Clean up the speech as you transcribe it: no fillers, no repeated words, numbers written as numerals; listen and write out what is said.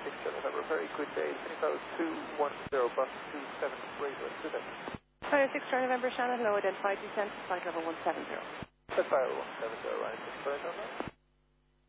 6 November, very good day. Finish out 210, bus 273, what's the day? Fire 6 November, Shannon, low identified descent, flight level 170. Flight level 170, right, just flight on that.